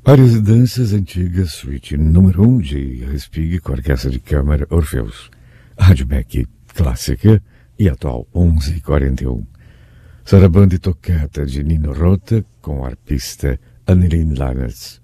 Áreas danças antigas, suíte número 1 de Respighi com a Orquestra de Câmara Orfeus. Rádio Beck clássica e atual 11h41. Sarabanda e Toccata de Nino Rota com a arpista Anneline Lammers.